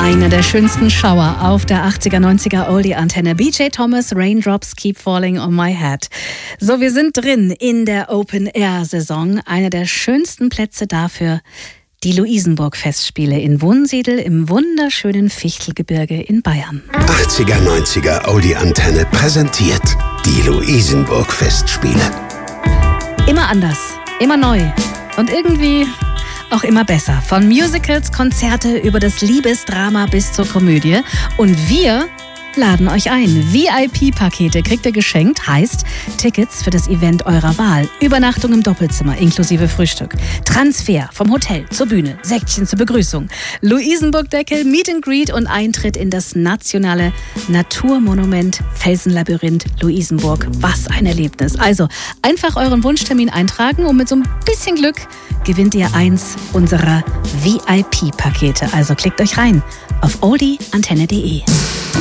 Einer der schönsten Schauer auf der 80er, 90er Oldie-Antenne. BJ Thomas, Raindrops Keep Falling on My Head. So, wir sind drin in der Open-Air-Saison. Einer der schönsten Plätze dafür, die Luisenburg-Festspiele in Wunsiedel im wunderschönen Fichtelgebirge in Bayern. 80er, 90er Oldie-Antenne präsentiert die Luisenburg-Festspiele. Immer anders, immer neu und irgendwie auch immer besser. Von Musicals, Konzerte über das Liebesdrama bis zur Komödie. Und wir laden euch ein. VIP-Pakete kriegt ihr geschenkt, heißt Tickets für das Event eurer Wahl. Übernachtung im Doppelzimmer inklusive Frühstück. Transfer vom Hotel zur Bühne, Säckchen zur Begrüßung. Luisenburg-Deckel, Meet and Greet und Eintritt in das nationale Naturmonument Felsenlabyrinth Luisenburg. Was ein Erlebnis. Also einfach euren Wunschtermin eintragen und mit so ein bisschen Glück gewinnt ihr eins unserer VIP-Pakete. Also klickt euch rein auf oldieantenne.de.